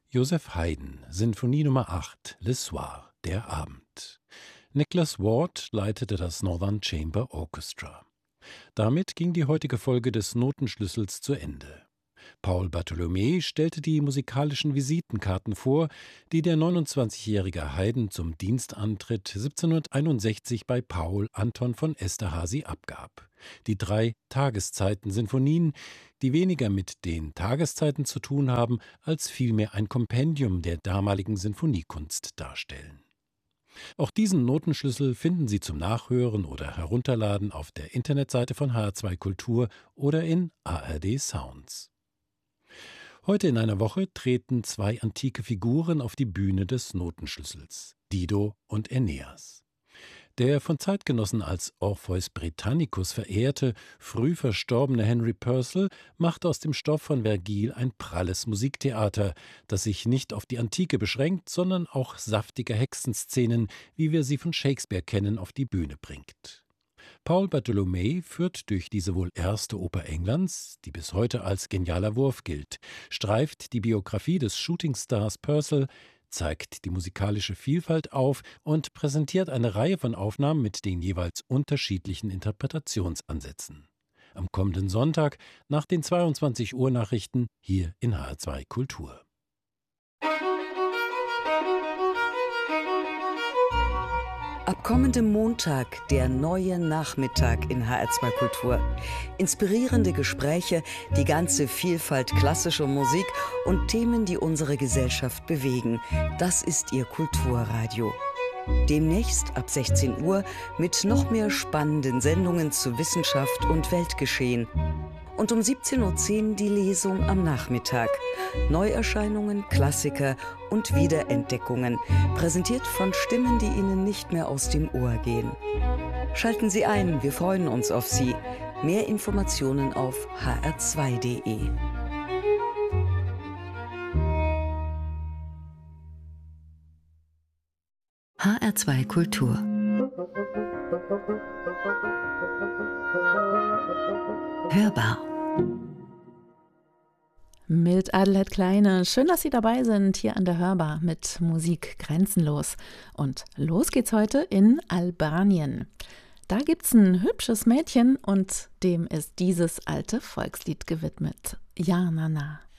Joseph Haydn, Sinfonie Nummer 8, Le Soir, der Abend. Nicholas Ward leitete das Northern Chamber Orchestra. Damit ging die heutige Folge des Notenschlüssels zu Ende. Paul Bartholomä stellte die musikalischen Visitenkarten vor, die der 29-jährige Haydn zum Dienstantritt 1761 bei Paul Anton von Esterházy abgab. Die 3 Tageszeiten-Sinfonien, die weniger mit den Tageszeiten zu tun haben, als vielmehr ein Kompendium der damaligen Sinfoniekunst darstellen. Auch diesen Notenschlüssel finden Sie zum Nachhören oder Herunterladen auf der Internetseite von HR2 Kultur oder in ARD Sounds. Heute in einer Woche treten 2 antike Figuren auf die Bühne des Notenschlüssels, Dido und Aeneas. Der von Zeitgenossen als Orpheus Britannicus verehrte, früh verstorbene Henry Purcell macht aus dem Stoff von Vergil ein pralles Musiktheater, das sich nicht auf die Antike beschränkt, sondern auch saftige Hexenszenen, wie wir sie von Shakespeare kennen, auf die Bühne bringt. Paul Bartholomä führt durch diese wohl erste Oper Englands, die bis heute als genialer Wurf gilt, streift die Biografie des Shootingstars Purcell, zeigt die musikalische Vielfalt auf und präsentiert eine Reihe von Aufnahmen mit den jeweils unterschiedlichen Interpretationsansätzen. Am kommenden Sonntag nach den 22 Uhr Nachrichten hier in HR2 Kultur. Ab kommendem Montag der neue Nachmittag in HR2 Kultur. Inspirierende Gespräche, die ganze Vielfalt klassischer Musik und Themen, die unsere Gesellschaft bewegen. Das ist Ihr Kulturradio. Demnächst ab 16 Uhr mit noch mehr spannenden Sendungen zu Wissenschaft und Weltgeschehen. Und um 17:10 Uhr die Lesung am Nachmittag. Neuerscheinungen, Klassiker und Wiederentdeckungen, präsentiert von Stimmen, die Ihnen nicht mehr aus dem Ohr gehen. Schalten Sie ein, wir freuen uns auf Sie. Mehr Informationen auf hr2.de. HR2 Kultur. Hörbar. Mit Adelheid Kleine. Schön, dass Sie dabei sind hier an der Hörbar mit Musik grenzenlos. Und los geht's heute in Albanien. Da gibt's ein hübsches Mädchen und dem ist dieses alte Volkslied gewidmet. Ja, Nana.